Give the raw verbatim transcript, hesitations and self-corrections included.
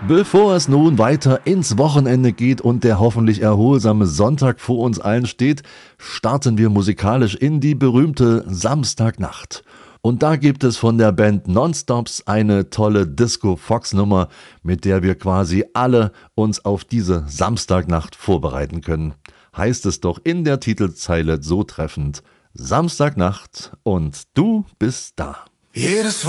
Bevor es nun weiter ins Wochenende geht und der hoffentlich erholsame Sonntag vor uns allen steht, starten wir musikalisch in die berühmte Samstagnacht. Und da gibt es von der Band Nonstops eine tolle Disco-Fox-Nummer, mit der wir quasi alle uns auf diese Samstagnacht vorbereiten können. Heißt es doch in der Titelzeile so treffend: Samstagnacht und du bist da. Jedes